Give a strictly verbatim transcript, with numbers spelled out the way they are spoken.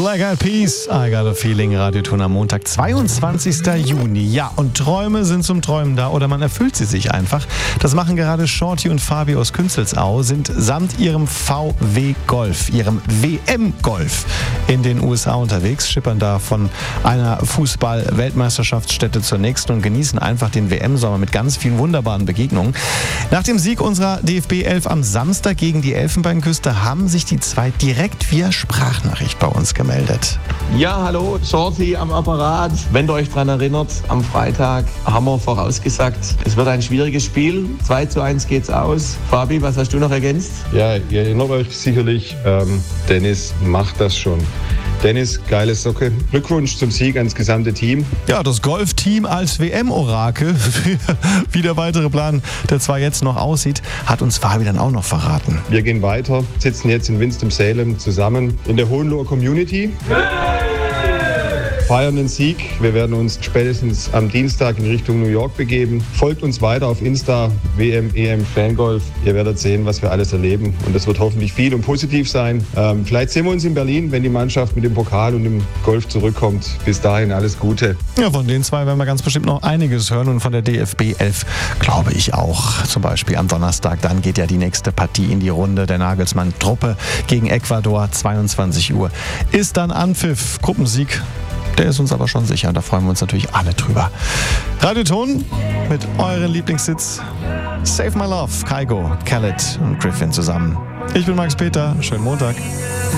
Black Eyed Peas, I Got a Feeling, Radioton am Montag, zweiundzwanzigster Juni. Ja, und Träume sind zum Träumen da oder man erfüllt sie sich einfach. Das machen gerade Shorty und Fabi aus Künzelsau, sind samt ihrem V W Golf, ihrem W M-Golf in den U S A unterwegs, schippern da von einer Fußball-Weltmeisterschaftsstätte zur nächsten und genießen einfach den W M-Sommer mit ganz vielen wunderbaren Begegnungen. Nach dem Sieg unserer D F B elf am Samstag gegen die Elfenbeinküste haben sich die zwei direkt via Sprachnachricht bei uns gemeldet. Ja, hallo, Shorty am Apparat. Wenn ihr euch daran erinnert, am Freitag haben wir vorausgesagt, es wird ein schwieriges Spiel. zwei zu eins geht's aus. Fabi, was hast du noch ergänzt? Ja, ihr erinnert euch sicherlich, ähm, Dennis macht das schon. Dennis, geile Socke. Glückwunsch zum Sieg ans gesamte Team. Ja, das Golfteam als W M-Orakel, wie der weitere Plan der zwei jetzt noch aussieht, hat uns Fabi dann auch noch verraten. Wir gehen weiter, sitzen jetzt in Winston-Salem zusammen in der Hohenloher Community. Feiern den Sieg. Wir werden uns spätestens am Dienstag in Richtung New York begeben. Folgt uns weiter auf Insta, W M, E M, Fangolf. Ihr werdet sehen, was wir alles erleben. Und das wird hoffentlich viel und positiv sein. Ähm, vielleicht sehen wir uns in Berlin, wenn die Mannschaft mit dem Pokal und dem Golf zurückkommt. Bis dahin alles Gute. Ja, von den zwei werden wir ganz bestimmt noch einiges hören. Und von der D F B elf glaube ich auch. Zum Beispiel am Donnerstag. Dann geht ja die nächste Partie in die Runde. Der Nagelsmann-Truppe gegen Ecuador. zweiundzwanzig Uhr ist dann Anpfiff. Gruppensieg. Der ist uns aber schon sicher. Da freuen wir uns natürlich alle drüber. Radioton mit euren Lieblingshits. Save My Love, Kygo, Khaled und Griffin zusammen. Ich bin Max Peter. Schönen Montag.